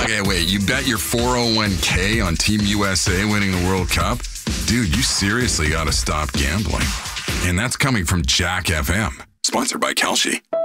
Okay, wait, you bet your 401k on Team USA winning the World Cup? Dude, you seriously got to stop gambling. And that's coming from Jack FM, sponsored by Kelshi.